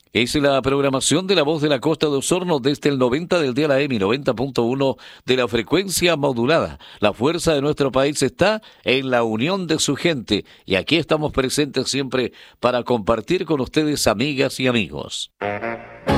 Es la programación de La Voz de la Costa de Osorno desde el 90 del día la M y 90.1 de la frecuencia modulada. La fuerza de nuestro país está en la unión de su gente y aquí estamos presentes siempre para compartir con ustedes, amigas y amigos.